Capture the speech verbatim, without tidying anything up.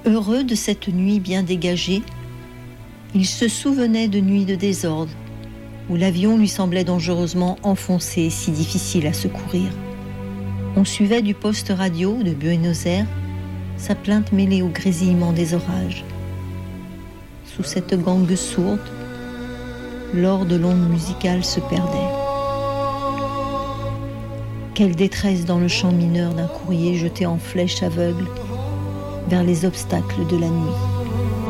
Heureux de cette nuit bien dégagée, il se souvenait de nuits de désordre, où l'avion lui semblait dangereusement enfoncé et si difficile à secourir. On suivait du poste radio de Buenos Aires sa plainte mêlée au grésillement des orages. Sous cette gangue sourde, l'or de l'onde musicale se perdait. Quelle détresse dans le chant mineur d'un courrier jeté en flèche aveugle vers les obstacles de la nuit.